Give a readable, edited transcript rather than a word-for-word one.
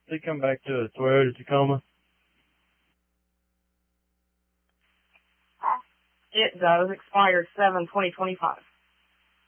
They come back to a Toyota Tacoma. It does. Expired 7/20/25.